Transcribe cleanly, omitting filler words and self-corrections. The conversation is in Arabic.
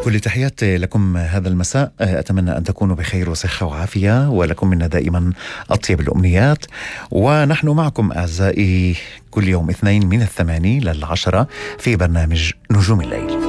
كل تحياتي لكم هذا المساء، أتمنى أن تكونوا بخير وصحة وعافية، ولكم منا دائما أطيب الأمنيات. ونحن معكم أعزائي كل يوم اثنين من 8 إلى 10 في برنامج نجوم الليل.